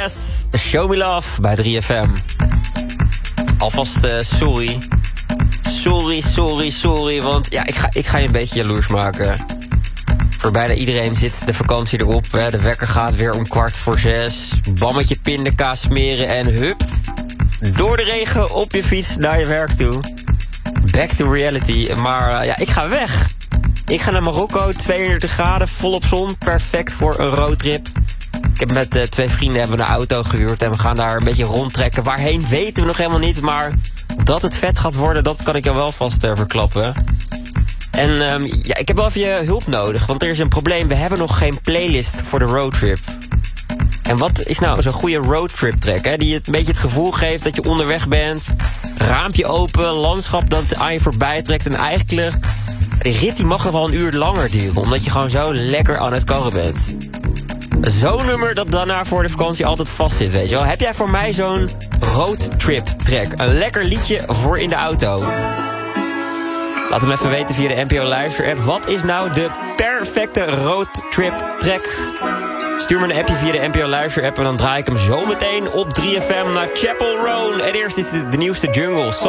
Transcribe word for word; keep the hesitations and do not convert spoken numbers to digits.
Yes, Show Me Love bij drie F M. Alvast uh, sorry. Sorry, sorry, sorry, want ja, ik ga, ik ga je een beetje jaloers maken. Voor bijna iedereen zit de vakantie erop. Hè. De wekker gaat weer om kwart voor zes. Bammetje pindakaas smeren en hup. Door de regen op je fiets naar je werk toe. Back to reality. Maar uh, ja, ik ga weg. Ik ga naar Marokko, tweeëndertig graden, volop zon. Perfect voor een roadtrip. Ik heb met uh, twee vrienden hebben we een auto gehuurd en we gaan daar een beetje rondtrekken. Waarheen weten we nog helemaal niet, maar dat het vet gaat worden, dat kan ik jou wel vast uh, verklappen. En um, ja, ik heb wel even je hulp nodig, want er is een probleem. We hebben nog geen playlist voor de roadtrip. En wat is nou zo'n goede roadtrip track, hè? Die het een beetje het gevoel geeft dat je onderweg bent. Raampje open, landschap dat aan je voorbij trekt. En eigenlijk, die rit die mag nog wel een uur langer duren, omdat je gewoon zo lekker aan het karren bent. Zo'n nummer dat daarna voor de vakantie altijd vast zit, weet je wel. Heb jij voor mij zo'n roadtrip track? Een lekker liedje voor in de auto. Laat hem even weten via de N P O Luister app. Wat is nou de perfecte roadtrip track? Stuur me een appje via de N P O Luister app en dan draai ik hem zo meteen op drie F M naar Chapel Roan. En eerst is de, de nieuwste Jungle, Song